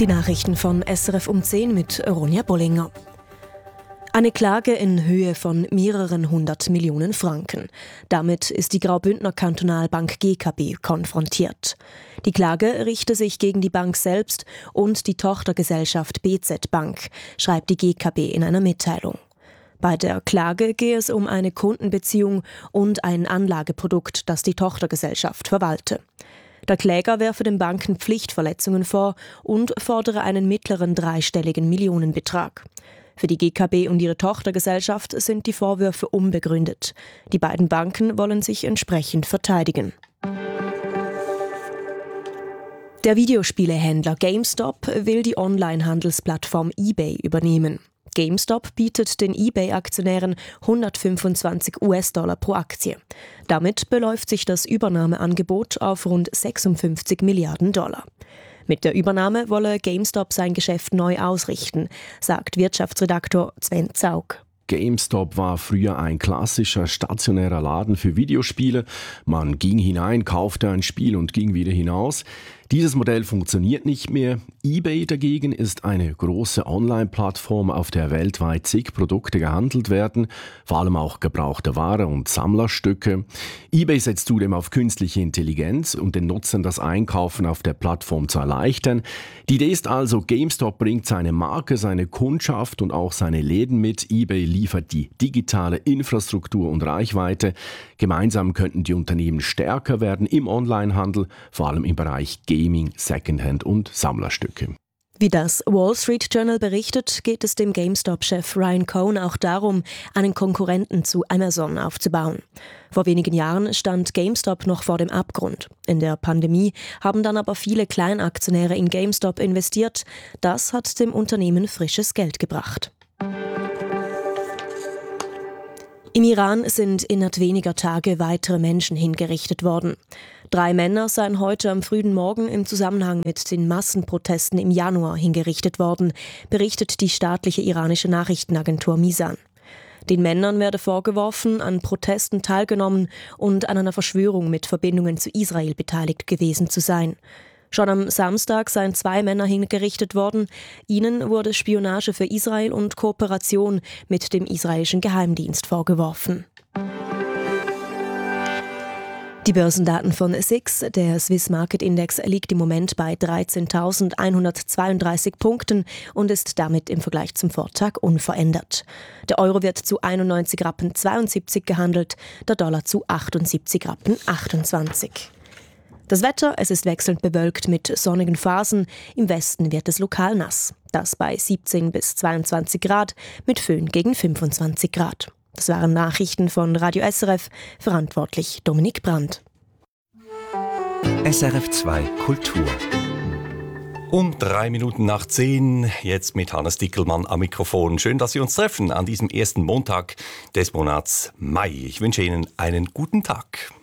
Die Nachrichten von SRF um 10 mit Ronja Bollinger. Eine Klage in Höhe von mehreren 100 Millionen Franken. Damit ist die Graubündner Kantonalbank GKB konfrontiert. Die Klage richte sich gegen die Bank selbst und die Tochtergesellschaft BZ Bank, schreibt die GKB in einer Mitteilung. Bei der Klage gehe es um eine Kundenbeziehung und ein Anlageprodukt, das die Tochtergesellschaft verwalte. Der Kläger werfe den Banken Pflichtverletzungen vor und fordere einen mittleren dreistelligen Millionenbetrag. Für die GKB und ihre Tochtergesellschaft sind die Vorwürfe unbegründet. Die beiden Banken wollen sich entsprechend verteidigen. Der Videospielehändler GameStop will die Online-Handelsplattform eBay übernehmen. GameStop bietet den eBay-Aktionären $125 pro Aktie. Damit beläuft sich das Übernahmeangebot auf rund 56 Milliarden $. Mit der Übernahme wolle GameStop sein Geschäft neu ausrichten, sagt Wirtschaftsredaktor Sven Zaug. GameStop war früher ein klassischer stationärer Laden für Videospiele. Man ging hinein, kaufte ein Spiel und ging wieder hinaus. Dieses Modell funktioniert nicht mehr. eBay dagegen ist eine große Online-Plattform, auf der weltweit zig Produkte gehandelt werden, vor allem auch gebrauchte Ware und Sammlerstücke. eBay setzt zudem auf künstliche Intelligenz, um den Nutzern das Einkaufen auf der Plattform zu erleichtern. Die Idee ist also, GameStop bringt seine Marke, seine Kundschaft und auch seine Läden mit. eBay liefert die digitale Infrastruktur und Reichweite. Gemeinsam könnten die Unternehmen stärker werden im Onlinehandel, vor allem im Bereich Gaming, Secondhand und Sammlerstücke. Wie das Wall Street Journal berichtet, geht es dem GameStop-Chef Ryan Cohn auch darum, einen Konkurrenten zu Amazon aufzubauen. Vor wenigen Jahren stand GameStop noch vor dem Abgrund. In der Pandemie haben dann aber viele Kleinaktionäre in GameStop investiert. Das hat dem Unternehmen frisches Geld gebracht. Im Iran sind innerhalb weniger Tage weitere Menschen hingerichtet worden. 3 Männer seien heute am frühen Morgen im Zusammenhang mit den Massenprotesten im Januar hingerichtet worden, berichtet die staatliche iranische Nachrichtenagentur Misan. Den Männern werde vorgeworfen, an Protesten teilgenommen und an einer Verschwörung mit Verbindungen zu Israel beteiligt gewesen zu sein. Schon am Samstag seien 2 Männer hingerichtet worden. Ihnen wurde Spionage für Israel und Kooperation mit dem israelischen Geheimdienst vorgeworfen. Die Börsendaten von SIX, der Swiss Market Index, liegt im Moment bei 13.132 Punkten und ist damit im Vergleich zum Vortag unverändert. Der Euro wird zu 91,72 Rappen gehandelt, der Dollar zu 78,28 Rappen. Das Wetter, es ist wechselnd bewölkt mit sonnigen Phasen. Im Westen wird es lokal nass. Das bei 17 bis 22 Grad, mit Föhn gegen 25 Grad. Das waren Nachrichten von Radio SRF, verantwortlich Dominik Brandt. SRF 2 Kultur. Um 3 Minuten nach 10, jetzt mit Hannes Dickelmann am Mikrofon. Schön, dass Sie uns treffen an diesem ersten Montag des Monats Mai. Ich wünsche Ihnen einen guten Tag.